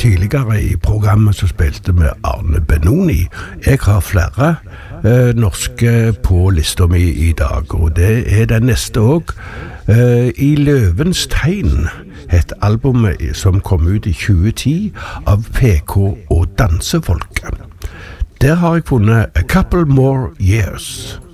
tidligere i programmet så spilte vi Arne Benoni. Jeg har flere norske på lista mi i dag, og det den neste også. I Løvens tegn het albumet som kom ut i 2010 av PK og Dansefolket. Der har jeg funnet A Couple More Years.